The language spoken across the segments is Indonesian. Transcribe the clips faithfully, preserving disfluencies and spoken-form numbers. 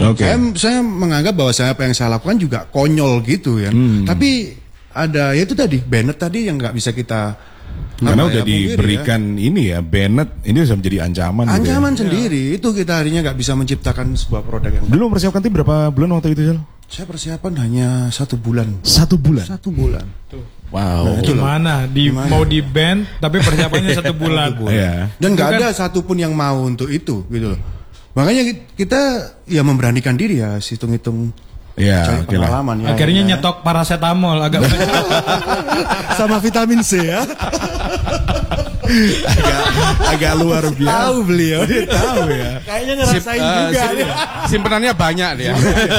Okay. Saya saya menganggap bahwa saya apa yang saya lakukan juga konyol gitu ya. Hmm. Tapi ada ya itu tadi Bennett tadi yang nggak bisa kita karena udah ya, diberikan ya. Ini ya Bennett ini bisa menjadi ancaman. Ancaman gitu ya. sendiri ya. Itu kita akhirnya nggak bisa menciptakan sebuah produk yang. Dulu mempersiapkan tim berapa bulan waktu itu Sal? Saya persiapan hanya satu bulan. Satu bulan. Satu bulan. Tuh. Wow. Nah, gimana di gimana? Mau di band tapi persiapannya satu bulan. Ya. Dan nggak ada satupun yang mau untuk itu gitu loh. Makanya kita ya memberanikan diri ya hitung-hitung. Ya, pengalaman ya. Akhirnya ya. nyetok paracetamol agak sama vitamin C ya. agak, agak luar biasa. Tahu beliau, dia tahu ya. Kayaknya ngerasain Sim, uh, juga. Sim, simpenannya banyak dia.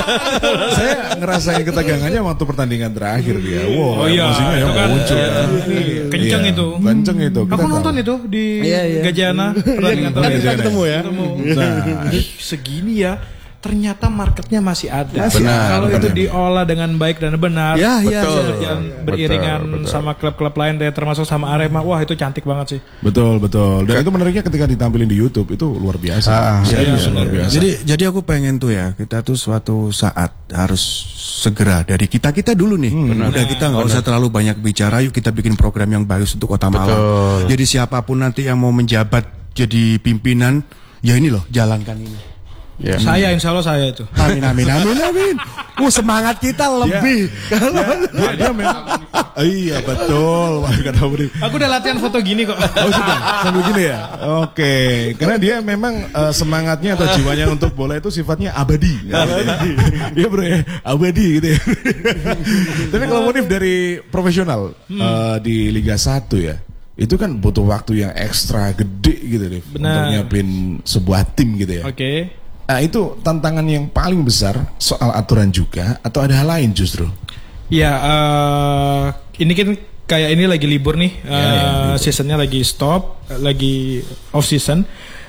Saya ngerasain ketegangannya waktu pertandingan terakhir dia. Wow, oh iya, emosinya yang kan, muncul. Iya, Kan. Kenceng iya, itu. Kenceng itu. Aku nonton tahu. Itu di iya, iya. Gajana pertandingan terakhir. Kita ketemu ya. Ketemu. Nah, segini ya. Ternyata marketnya masih ada. Benar, kalau benar. itu diolah dengan baik dan benar, ya, ya, betul, yang beriringan betul, betul. sama klub-klub lain, termasuk sama Arema, wah itu cantik banget sih. Betul betul. Dan itu menariknya ketika ditampilin di YouTube itu luar biasa. Ah, ya, iya, iya, luar biasa. Jadi jadi aku pengen tuh ya kita tuh suatu saat harus segera dari kita kita dulu nih. Hmm, udah kita nggak usah terlalu banyak bicara. Yuk kita bikin program yang bagus untuk Kota Malang. Jadi siapapun nanti yang mau menjabat jadi pimpinan, ya ini loh jalankan ini. Yeah. Saya insya Allah saya itu. Amin amin amin amin. Uh semangat kita lebih. Ya, kalau ya, dia, dia memang. Oh, iya betul. Aku udah latihan foto gini kok. Oh sudah sambil gini ya. Oke. Karena dia memang uh, semangatnya atau jiwanya untuk bola itu sifatnya abadi. Abadi. Iya bro ya abadi gitu ya. Tapi kalau motif dari profesional hmm. uh, di Liga satu ya. Itu kan butuh waktu yang ekstra gede gitu nih. Untuk nyiapin sebuah tim gitu ya. Oke. Okay. Nah itu tantangan yang paling besar soal aturan juga atau ada hal lain justru? Ya uh, ini kan kayak ini lagi libur nih, uh, ya, ya, libur. Seasonnya lagi stop, lagi off season.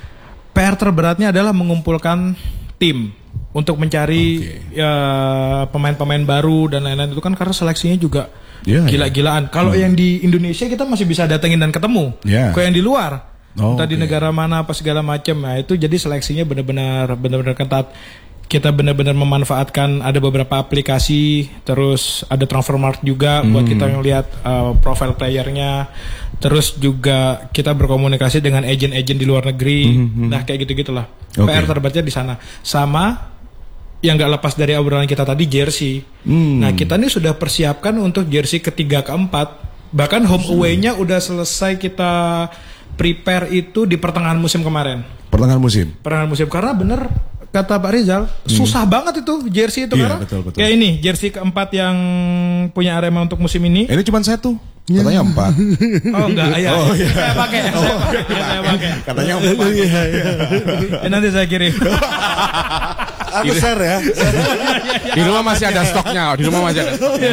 P R terberatnya adalah mengumpulkan tim untuk mencari okay. uh, pemain-pemain baru dan lain-lain itu kan karena seleksinya juga ya, gila-gilaan. Ya. Kalau hmm. yang di Indonesia kita masih bisa datengin dan ketemu. Ya. Kalau yang di luar Oh, entah okay. di negara mana apa segala macam, nah itu jadi seleksinya benar-benar benar-benar ketat. Kita benar-benar memanfaatkan ada beberapa aplikasi, terus ada Transfermarkt juga hmm. buat kita ngelihat uh, profile playernya, terus juga kita berkomunikasi dengan agen-agen di luar negeri, hmm. nah kayak gitu-gitulah. Okay. P R terberatnya di sana. Sama yang nggak lepas dari obrolan kita tadi jersey. Hmm. Nah kita ini sudah persiapkan untuk jersey ketiga keempat, bahkan home away-nya udah selesai kita prepare itu di pertengahan musim kemarin. Pertengahan musim? Pertengahan musim, karena bener kata Pak Rizal, hmm. susah banget itu jersey itu iya, karena betul, betul. kayak ini jersey keempat yang punya Arema untuk musim ini. Ini cuma satu, katanya empat. Oh enggak, ya, oh, iya. saya pakai, oh, saya pakai, saya pakai. Katanya empat. Iya, iya. Ya, nanti saya kirim. Aku share ya. Di rumah masih ada stoknya, di rumah masih ada.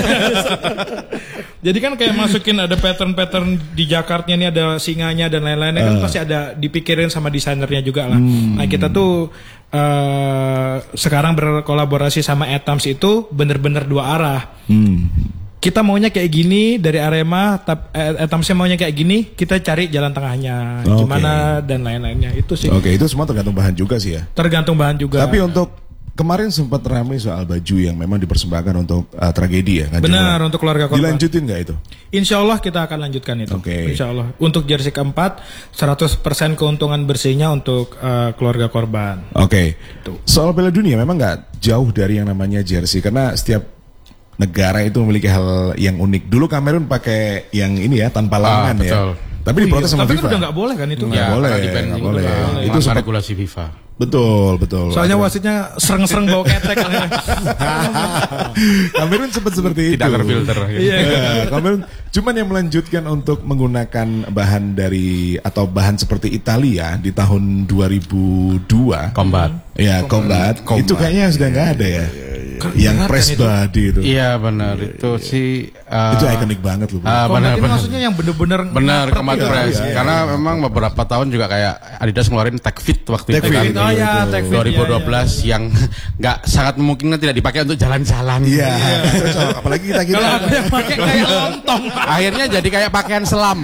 Jadi kan kayak masukin ada pattern-pattern di Jakarta ini ada singanya dan lain-lainnya uh. kan pasti ada dipikirin sama desainernya juga lah. Hmm. Nah kita tuh uh, sekarang berkolaborasi sama Etams itu bener-bener dua arah. Hmm. Kita maunya kayak gini dari Arema, Etamsnya maunya kayak gini, kita cari jalan tengahnya, okay. gimana dan lain-lainnya itu sih. Oke, okay, itu semua tergantung bahan juga sih ya. Tergantung bahan juga. Tapi untuk kemarin sempat ramai soal baju yang memang dipersembahkan untuk uh, tragedi ya. Benar, untuk keluarga korban. Dilanjutin nggak itu? Insya Allah kita akan lanjutkan itu. Okay. Insya Allah. Untuk jersey keempat, seratus persen keuntungan bersihnya untuk uh, keluarga korban. Oke. Okay. Soal Piala Dunia memang nggak jauh dari yang namanya jersey karena setiap negara itu memiliki hal yang unik. Dulu Kamerun pakai yang ini ya tanpa lengan ah, ya. Tapi diprotes sama Tapi FIFA. Tapi kan udah nggak boleh kan itu? Nggak ya, boleh, nggak boleh. boleh. Itu sama regulasi FIFA. Betul, betul. Soalnya wasitnya sereng-sereng bawa ketek. Kamerun sempat seperti itu. Tidak terfilter. Iya. Kamerun cuman yang melanjutkan untuk menggunakan bahan dari atau bahan seperti Italia di tahun dua ribu dua. Combat. Ya, combat. Itu kayaknya sudah nggak ada ya. yang press body itu. Iya benar itu sih. Uh, itu ikonik banget loh. Uh, benar, ini benar. maksudnya yang bener-bener benar combat iya, press. iya, iya, Karena iya, memang iya. beberapa tahun juga kayak Adidas ngeluarin Tech Fit waktu Tech itu Fit, kan. oh ya, Tech Fit, dua ribu dua belas iya, iya. yang nggak sangat memungkinkan tidak dipakai untuk jalan-jalan. Iya, cocok. Apalagi kita kita. kalau aku yang pakai kayak lontong. Akhirnya jadi kayak pakaian selam.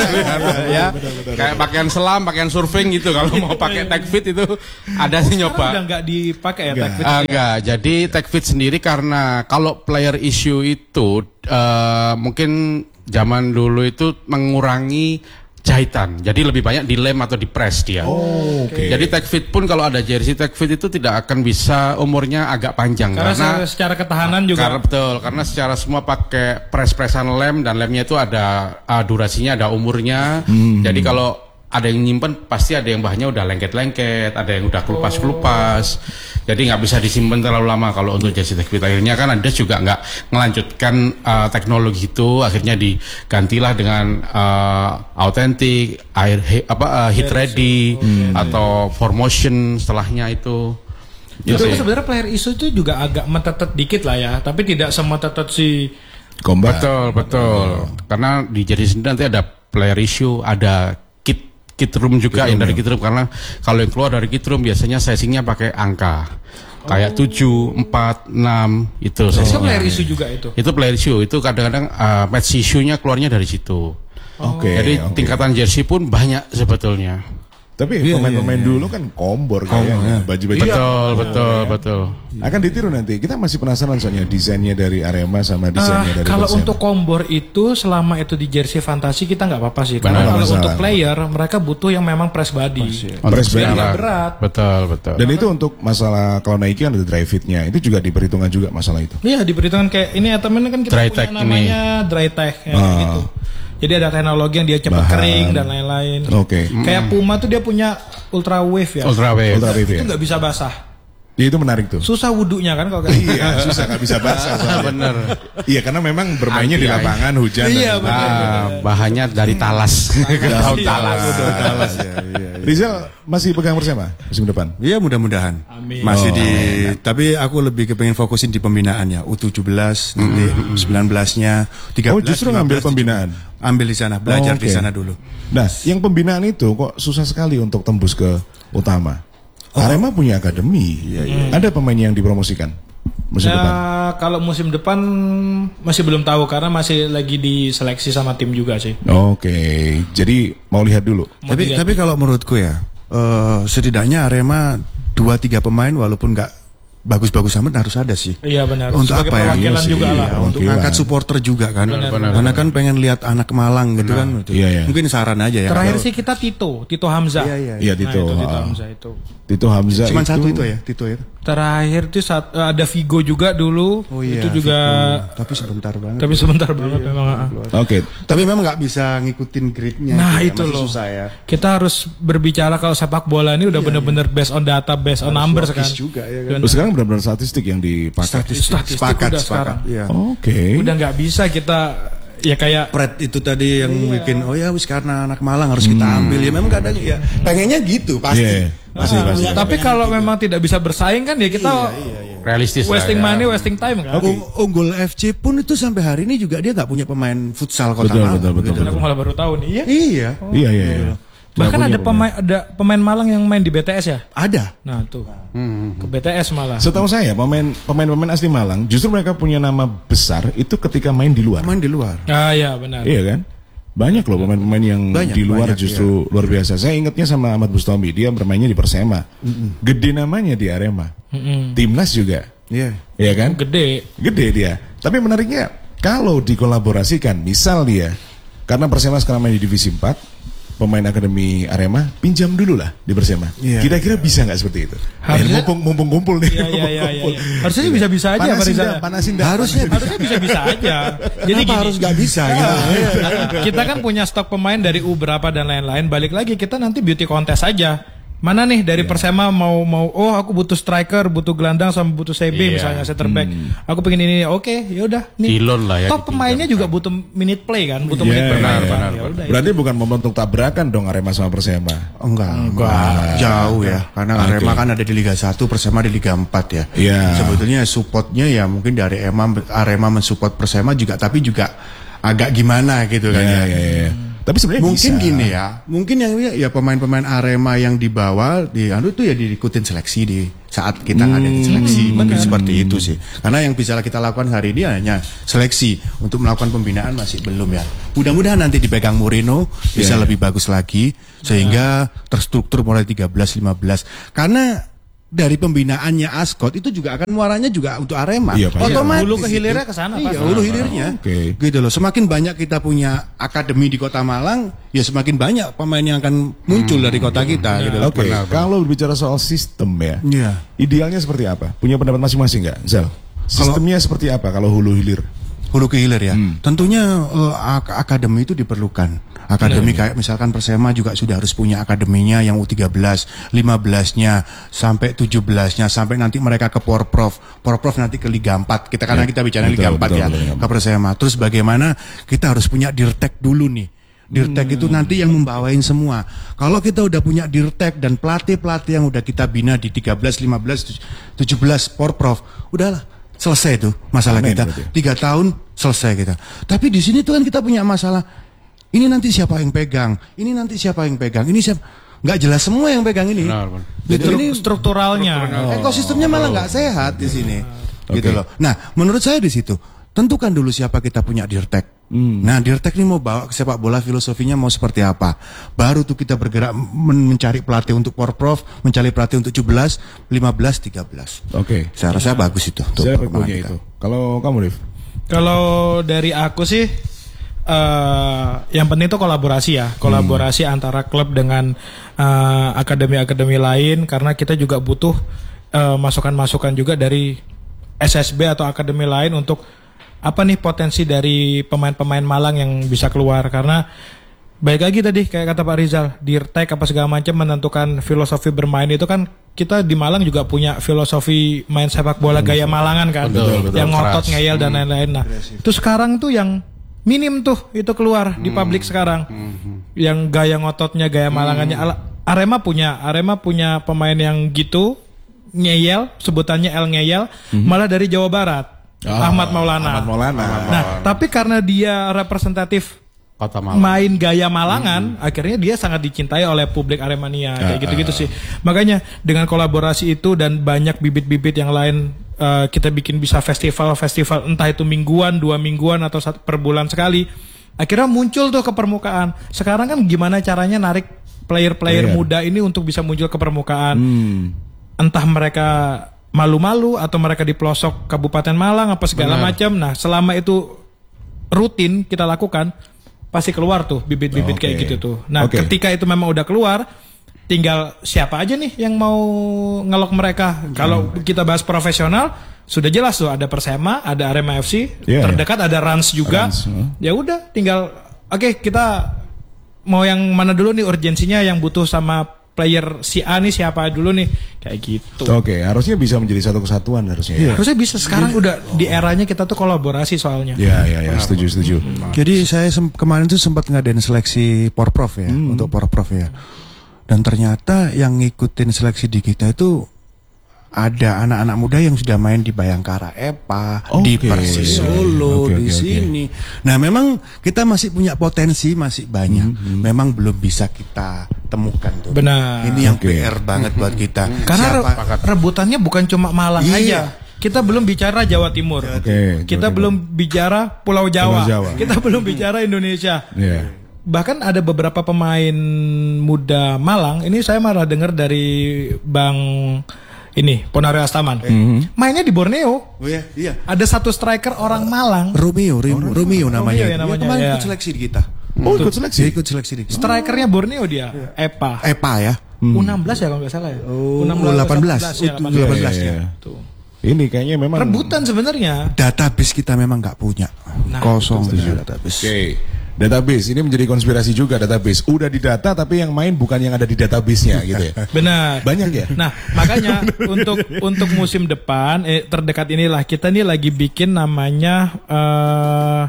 ya. Kayak pakaian selam, pakaian surfing gitu kalau mau pakai Tech Fit itu ada sih Sekarang nyoba. udah nggak dipakai ya Nggak. Tech Fit. Ah, enggak, jadi Tech Fit sendiri karena kalau player issue itu uh, mungkin zaman dulu itu mengurangi jahitan. Jadi lebih banyak di lem atau di press dia. Oh, oke. Jadi Tech Fit pun kalau ada jersey Tech Fit itu tidak akan bisa umurnya agak panjang Karena, karena secara ketahanan juga. karena betul, karena secara semua pakai press-pressan lem dan lemnya itu ada uh, durasinya, ada umurnya. Hmm. Jadi kalau ada yang nyimpen pasti ada yang bahannya udah lengket-lengket, ada yang udah kelupas-kelupas. Jadi nggak bisa disimpan terlalu lama kalau untuk jersey Tech Fit. Akhirnya kan Adidas juga nggak melanjutkan uh, teknologi itu, akhirnya digantilah dengan uh, authentic, air he, apa uh, heat ready Hmm. atau formotion setelahnya itu. Itu sih. sebenarnya player isu itu juga agak metetet dikit lah ya, tapi tidak semetetet si Combat. Betul, betul. Karena di jersey sendiri nanti ada player issue, ada kit kit room juga Kit yang room, dari ya. kit room, karena kalau yang keluar dari kit room biasanya sizingnya pakai angka. Kayak tujuh, empat, enam itu itu sizingnya. player isu juga itu. Itu player issue, itu kadang-kadang uh, match issue-nya keluarnya dari situ. Oke. Jadi oke. tingkatan jersey pun banyak sebetulnya. Tapi pemain-pemain dulu kan kombor kayaknya, baju-baju. Betul, betul, betul. Akan ditiru nanti. Kita masih penasaran soalnya desainnya dari Arema sama desainnya Ah, dari kalau Persema. untuk kombor itu selama itu di jersey fantasi kita nggak apa-apa sih. Benar, Karena nggak kalau masalah. untuk player mereka butuh yang memang press body. Press body. Yang Benar. berat. Betul, betul. Dan itu untuk masalah kalau Nike kan ada dry fit-nya. Itu juga diperhitungkan juga masalah itu. Iya diperhitungkan kayak ini ya temen kan kita Dry punya tech ini. namanya dry tech ya, Ah. gitu. Jadi ada teknologi yang dia cepat Bahan. kering dan lain-lain. Oke. Kayak Puma tuh dia punya ultra wave ya. Ultra wave. Ultra wave Itu ya. nggak bisa basah. Ya, itu menarik tuh. Susah wudhunya kan kalau kayak Iya, susah nggak bisa basah. soalnya. Bener. Iya, karena memang bermainnya di Anti air. lapangan hujan. Iya, dan- benar. Ah, bahannya dari talas. Daun talas. Talas. Rizal masih pegang Persema musim depan. Iya mudah-mudahan. Amin. Masih Oh, di tapi aku lebih kepengen fokusin di pembinaannya U tujuh belas nanti sembilan belasnya tiga belas. Oh, justru ngambil pembinaan. Ambil di sana, belajar Oh, di oke. sana dulu. Nah, yang pembinaan itu kok susah sekali untuk tembus ke utama. Arema punya akademi. Ada pemain yang dipromosikan musim Ya, depan. kalau musim depan masih belum tahu karena masih lagi diseleksi sama tim juga sih. Oke, jadi mau lihat dulu. Mau Tapi dilihat. tapi kalau menurutku ya eh, setidaknya Arema dua tiga pemain walaupun nggak bagus-bagus amat harus ada sih. Iya benar. Untuk Sebagai apa ya? perwakilan Iya sih, juga iya. lah. Untuk Perwakilan. ngangkat supporter juga kan. Benar, benar, Karena kan pengen lihat anak Malang gitu kan. Gitu. Iya, iya. Mungkin saran aja ya. Terakhir Kalau- sih kita Tito, Tito Hamzah. Iya, iya. Iya, Nah, Tito. itu Tito Ah. Hamzah itu. Tito Hamzah Cuman satu itu ya, Tito ya. Terakhir tuh saat, eh, ada Vigo juga dulu. Oh iya. itu juga Vigo. Tapi sebentar banget. tapi sebentar banget memang. ah. Oke, Tapi memang nggak bisa ngikutin gridnya. Nah, ya. itu Masih loh. susah ya. Kita harus berbicara kalau sepak bola ini udah bener-bener based on data, based on numbers kan. logis juga ya kan. Dan terus sekarang benar-benar statistik yang dipakai. Statistik, Statistik sepakat, udah sepakat. sekarang. Iya. Oke. udah nggak bisa kita ya kayak Pret itu tadi yang bikin oh ya wis karena anak Malang harus kita ambil ya memang kadang ya pengennya gitu pasti. Iya, pasti pasti. tapi kalau memang tidak bisa bersaing kan ya kita Realistis lah wasting ya. money, wasting time kan. Ung- Unggul F C pun itu sampai hari ini juga dia nggak punya pemain futsal kota Betul, Malang. betul, betul, gitu. Aku malah baru tahu nih. Iya. Iya, Iya, iya, iya. Bahkan Nggak ada punya pemain ada pemain Malang yang main di B T S ya. ada. Nah tuh ke B T S malah. Setahu saya pemain pemain-pemain asli Malang justru mereka punya nama besar itu ketika main di luar. Main di luar. Ah ya benar. Iya kan? Banyak loh pemain-pemain yang Banyak, di luar banyak, justru luar biasa. Saya ingatnya sama Ahmad Bustomi, dia bermainnya di Persema. Gede namanya di Arema. Mm-mm. Timnas juga. Iya. Iya kan? Gede. Gede dia. Tapi menariknya kalau dikolaborasikan, misal dia karena Persema sekarang main di divisi empat, pemain akademi Arema pinjam dulu lah di Persema. Iya. Kira-kira bisa nggak seperti itu? Harusnya- Eh, mumpung mumpung kumpul nih. Iya iya mumpung iya. kumpul. iya. Harusnya sih bisa-bisa aja Pak Panasin Rizal. dah, panasin dah. Harusnya Harusnya bisa-bisa aja. Jadi Kenapa gini, harus nggak bisa gitu? kita kan punya stok pemain dari U berapa dan lain-lain. Balik lagi kita nanti beauty contest aja. mana nih dari Persema mau mau oh aku butuh striker, butuh gelandang sama butuh C B Iya. misalnya center back. Hmm. Aku pengen ini. Oke, ya udah nih. Dilon lah ya, Top pemainnya juga butuh minute play kan, butuh Iya, menit bermain. benar, kan. benar, Ya benar. udah, Berarti bukan membentuk tabrakan dong Arema sama Persema. Enggak, enggak, jauh ya. Karena Arema kan ada di Liga satu, Persema di Liga empat ya. Iya. Sebetulnya supportnya ya mungkin dari Arema, Arema mensupport Persema juga, tapi juga agak gimana gitu kan Iya, ya. iya, iya. Tapi sebenarnya Mungkin bisa. gini ya, mungkin yang ya pemain-pemain Arema yang dibawa di anu itu ya diikutin seleksi di saat kita ngadain seleksi, mungkin seperti itu sih. Karena yang bisa kita lakukan hari ini hanya seleksi, untuk melakukan pembinaan masih belum ya. Mudah-mudahan nanti dipegang Mourinho bisa Yeah. lebih bagus lagi sehingga terstruktur mulai tiga belas lima belas. Karena dari pembinaannya Ascot itu juga akan muaranya juga untuk Arema. Iya, pasti. Hulu Otomatis ke hilirnya ke sana Iya, pasti. hulu hilirnya. Oke. Gitu loh. Semakin banyak kita punya akademi di Kota Malang, ya semakin banyak pemain yang akan muncul dari kota kita gitu loh. Oke, kalau berbicara soal sistem ya, Iya. idealnya seperti apa? Punya pendapat masing-masing nggak, Zal? Sistemnya seperti apa kalau hulu hilir? Hulu ke hilir ya. Tentunya eh, ak- akademi itu diperlukan. Akademi kayak misalkan Persema juga sudah harus punya akademinya yang U tiga belas, lima belasnya, sampai tujuh belasnya, sampai nanti mereka ke Porprov. Porprov nanti ke Liga empat. Kita karena Ya, kita bicara betul, Liga empat betul, ya, betul, betul. ke Persema. Terus bagaimana kita harus punya Dirtek dulu nih. Dirtek itu nanti yang membawain semua. Kalau kita udah punya Dirtek dan pelatih-pelatih yang udah kita bina di tiga belas, lima belas, tujuh belas Porprov, udahlah selesai tuh masalah Amin, kita. berarti. Tiga tahun selesai kita. Tapi di sini tuh kan kita punya masalah. Ini nanti siapa yang pegang? Ini nanti siapa yang pegang? Ini siapa? Nggak jelas semua yang pegang ini. Benar, benar. Gitu. Stru- Ini strukturalnya. ekosistemnya malah nggak sehat di sini. Gitu loh. Nah, menurut saya di situ tentukan dulu siapa kita punya Dirtek. Nah, Dirtek ini mau bawa ke sepak bola, filosofinya mau seperti apa. Baru tuh kita bergerak men- mencari pelatih untuk Porprov, mencari pelatih untuk tujuh belas, lima belas, tiga belas. Oke. Saya rasa bagus itu. untuk Saya perkembangan punya kita. itu. Kalau kamu, Rif? Kalau dari aku sih eh yang penting itu kolaborasi ya, kolaborasi antara klub dengan eh, akademi-akademi lain, karena kita juga butuh eh, masukan-masukan juga dari S S B atau akademi lain untuk apa nih potensi dari pemain-pemain Malang yang bisa keluar. Karena baik lagi tadi kayak kata Pak Rizal, Dirtek apa segala macam menentukan filosofi bermain itu kan, kita di Malang juga punya filosofi main sepak bola gaya Malangan kan, Betul, betul, yang ngotot, keras. ngeyel dan lain-lain. Nah, itu sekarang tuh yang minim tuh itu keluar di publik sekarang. Yang gaya ngototnya, gaya Malangannya. Ala- Arema punya, Arema punya pemain yang gitu, ngeyel, sebutannya El ngeyel, malah dari Jawa Barat. Ah, Ahmad Maulana. Ahmad Maulana. Nah, tapi karena dia representatif Kota Malang. main gaya Malangan, akhirnya dia sangat dicintai oleh publik Aremania kayak gitu-gitu sih. Makanya dengan kolaborasi itu dan banyak bibit-bibit yang lain, eh, kita bikin bisa festival-festival, entah itu mingguan, dua mingguan atau satu per bulan sekali. Akhirnya muncul tuh ke permukaan. Sekarang kan gimana caranya narik player-player Player. muda ini untuk bisa muncul ke permukaan. Hmm. Entah mereka malu-malu atau mereka di pelosok Kabupaten Malang apa segala macam. Nah, selama itu rutin kita lakukan, pasti keluar tuh bibit-bibit Oke. kayak gitu tuh. Nah, Oke. ketika itu memang udah keluar, tinggal siapa aja nih yang mau ngelok mereka. Kalau kita bahas profesional, sudah jelas tuh ada Persema, ada Arema F C, Iya, terdekat ada Rans juga. Rans, huh? Ya udah, tinggal oke kita mau yang mana dulu nih urgensinya, yang butuh sama player si A nih siapa dulu nih, kayak gitu. Oke, harusnya bisa menjadi satu kesatuan harusnya. ya. Harusnya bisa, sekarang udah di eranya kita tuh kolaborasi soalnya. Ya, ya, ya, setuju, setuju. Jadi saya sem- kemarin tuh sempat ngadain seleksi Porprov ya, untuk Porprov ya. Dan ternyata yang ngikutin seleksi di kita itu ada anak-anak muda yang sudah main di Bayangkara E P A, di Oke. Persis Solo, Oke, di oke, oke. sini. Nah, memang kita masih punya potensi, masih banyak. Memang belum bisa kita temukan tuh. Benar. Ini yang Oke. P R banget buat kita. Karena Siapa- re- rebutannya bukan cuma Malang Iya. aja. Kita belum bicara Jawa Timur. Oke, Kita Jawa belum bicara Pulau Jawa. Pulau Jawa. Kita belum bicara Indonesia. Ya. Bahkan ada beberapa pemain muda Malang. Ini saya malah dengar dari Bang ini Ponario Astaman. Mainnya di Borneo. Oh iya, iya. Ada satu striker orang Malang. Romeo, Rim- Romeo namanya. Romeo ya namanya, Dia kemarin ya. ikut seleksi di kita. Oh, ikut seleksi. Dia ikut seleksi di kita. Strikernya Borneo dia. E P A. E P A ya. U enam belas ya kalau nggak salah ya. Oh, U enam belas, delapan belas. ya, U delapan belas. delapan belas ya. Tuh. Ini kayaknya memang Rebutan sebenarnya. Database kita memang nggak punya. Nah, Kosong setuju. database. Oke. Database ini menjadi konspirasi juga database. Udah didata tapi yang main bukan yang ada di database-nya gitu ya. Benar. Banyak ya. Nah, makanya untuk untuk musim depan eh, terdekat inilah kita nih lagi bikin namanya uh,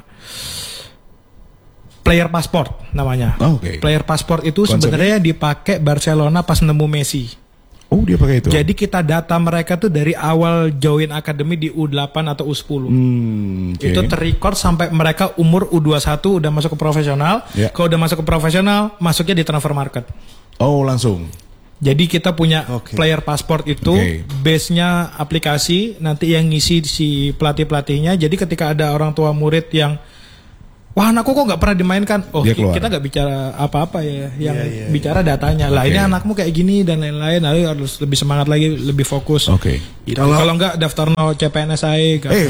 player passport namanya. Oh, oke. Player passport itu Konsepnya? sebenarnya dipakai Barcelona pas nemu Messi. Oh, dia pakai itu. Jadi kita data mereka tuh dari awal join akademi di U delapan atau U sepuluh. Hmm, oke. Itu terrecord sampai mereka umur U dua puluh satu udah masuk ke profesional. Ya. Kalau udah masuk ke profesional, masuknya di transfer market. Oh, langsung. Jadi kita punya Oke. player passport itu, Oke. base-nya aplikasi, nanti yang ngisi si pelatih-pelatihnya. Jadi ketika ada orang tua murid yang, wah anakku kok nggak pernah dimainkan, oh Dia ki- keluar. kita nggak bicara apa-apa ya, yang bicara datanya. Lah Oke. ini anakmu kayak gini dan lain-lain, lalu harus lebih semangat lagi, lebih fokus. Oke. Gitu. Kalau nggak daftar no C P N S aja. Eh,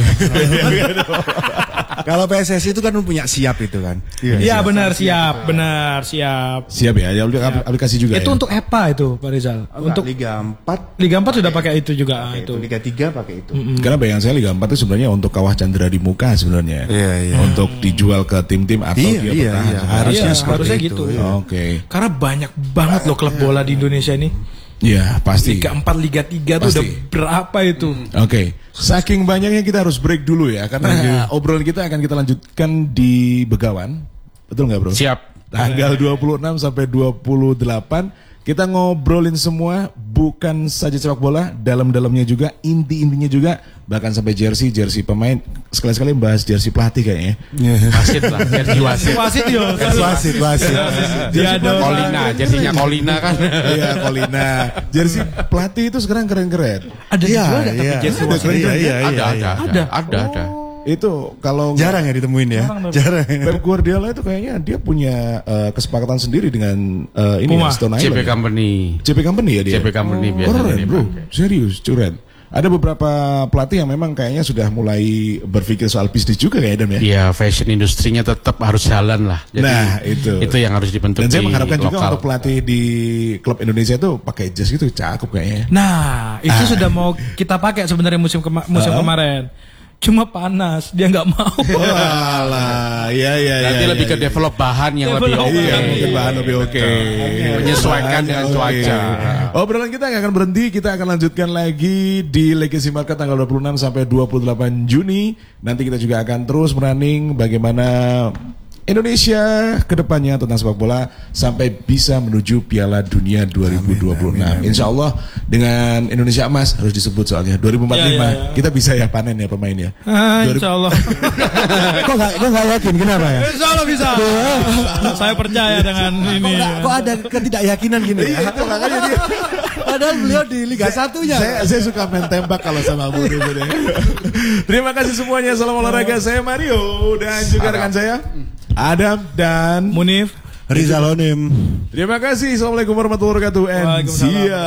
kalau P S S I itu kan punya siap itu kan. Iya benar siap, benar siap. Siap ya, ya udah aplikasi juga Itu ya. untuk E P A itu Pak Rizal. Untuk Untuk Liga empat Liga empat sudah pakai itu juga pakai itu. itu, Liga tiga pakai itu. Karena bayangan saya Liga empat itu sebenarnya untuk kawah candera di muka sebenarnya. Iya, iya. Untuk dijual ke tim-tim atau Iya, dia iya, bertahan. iya. sebenarnya. Harusnya Iya, seperti harusnya itu, gitu. iya. Oke. Karena banyak banget loh klub bola di Indonesia ini. Iya, pasti. Liga empat, Liga tiga tuh Pasti. udah berapa itu? Oke, saking banyaknya kita harus break dulu ya, karena obrolan kita akan kita lanjutkan di Begawan, betul nggak bro? Siap. Tanggal dua puluh enam sampai dua puluh delapan kita ngobrolin semua, bukan saja sepak bola, dalam-dalamnya juga, inti-intinya juga, bahkan sampai jersey, jersey pemain, sekali-sekali bahas jersey pelatih kayaknya. Wasit lah, jersey wasit. Wasit yo. Wasit, wasit. Dia ada Kolina, jersinya Kolina kan. Iya, Kolina. Jersey pelatih itu sekarang keren-keren. ada Iya, juga nggak tapi iya. jersey Ada, wasit? iya, iya, Ada, iya, ada, iya. ada, ada, ada. Itu kalau Jarang ya ditemuin ya. Jarang. Pep Guardiola itu kayaknya dia punya eh, kesepakatan sendiri dengan eh, ini Puma. ya, Stone C Island. P ya? Company. C P Company ya dia. C P Company biasanya Keren bro, dipakai. serius, curen. Ada beberapa pelatih yang memang kayaknya sudah mulai berpikir soal bisnis juga kayak Adam ya. Iya, fashion industrinya tetap harus jalan lah. Jadi, Nah, itu. Itu yang harus dibentuk Dan saya di mengharapkan juga lokal. untuk pelatih di klub Indonesia itu pakai jas gitu, cakep kayaknya. Nah, itu sudah mau kita pakai sebenarnya musim kema- musim kemarin. Cuma panas, dia nggak mau. Walah, ya ya ya. Nanti ya, lebih ke ya. develop bahan yang lebih Develop oke. Iya, mungkin bahan lebih oke. Menyesuaikan dengan Bahannya cuaca. oke. Obrolan kita nggak akan berhenti, kita akan lanjutkan lagi di Legacy Market tanggal dua puluh enam sampai dua puluh delapan Juni. Nanti kita juga akan terus merunning bagaimana Indonesia ke depannya tentang sepak bola sampai bisa menuju Piala Dunia dua ribu dua puluh enam. Insya Allah dengan Indonesia emas harus disebut soalnya dua ribu empat puluh lima Ya, ya, ya. kita bisa ya panen ya pemainnya. Ah, dua ribu insya Allah. Kok nggak kok nggak yakin kenapa ya? Insya Allah bisa. Saya percaya dengan ini. Kok ada ketidakyakinan gini ya? Itu makanya dia. Padahal beliau di Liga satunya. Saya, saya suka main tembak kalau sama Abu Rizal. Terima kasih semuanya. Salam olahraga. Saya Mario dan juga rekan saya Adam dan Munif. Rizal Onim. terima kasih. Assalamualaikum warahmatullahi wabarakatuh. And Waalaikumsalam. see ya.